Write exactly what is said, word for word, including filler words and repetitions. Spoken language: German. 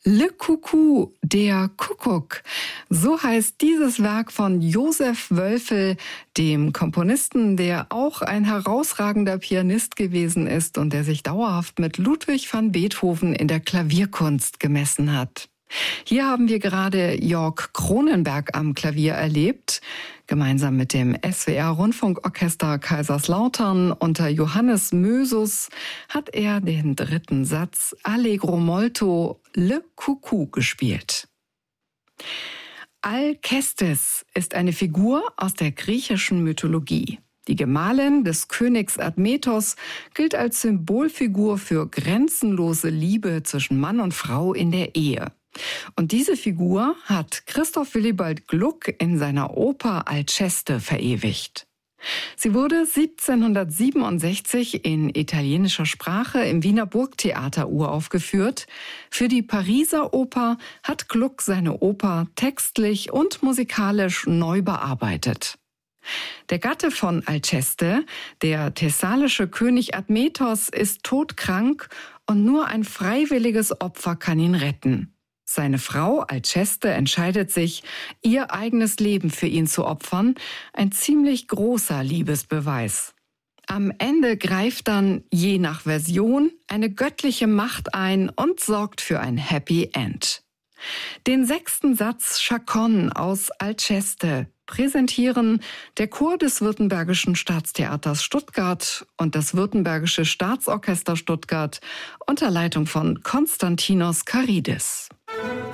Le Coucou, der Kuckuck. So heißt dieses Werk von Josef Wölfel, dem Komponisten, der auch ein herausragender Pianist gewesen ist und der sich dauerhaft mit Ludwig van Beethoven in der Klavierkunst gemessen hat. Hier haben wir gerade Jörg Cronenberg am Klavier erlebt. Gemeinsam mit dem S W R-Rundfunkorchester Kaiserslautern unter Johannes Mösus hat er den dritten Satz Allegro molto Le Coucou gespielt. Alkestis ist eine Figur aus der griechischen Mythologie. Die Gemahlin des Königs Admetos gilt als Symbolfigur für grenzenlose Liebe zwischen Mann und Frau in der Ehe. Und diese Figur hat Christoph Willibald Gluck in seiner Oper Alceste verewigt. Sie wurde siebzehnhundertsiebenundsechzig in italienischer Sprache im Wiener Burgtheater uraufgeführt. Für die Pariser Oper hat Gluck seine Oper textlich und musikalisch neu bearbeitet. Der Gatte von Alceste, der thessalische König Admetos, ist todkrank und nur ein freiwilliges Opfer kann ihn retten. Seine Frau Alceste entscheidet sich, ihr eigenes Leben für ihn zu opfern, ein ziemlich großer Liebesbeweis. Am Ende greift dann, je nach Version, eine göttliche Macht ein und sorgt für ein Happy End. Den sechsten Satz Chaconne aus Alceste präsentieren der Chor des Württembergischen Staatstheaters Stuttgart und das Württembergische Staatsorchester Stuttgart unter Leitung von Konstantinos Karidis.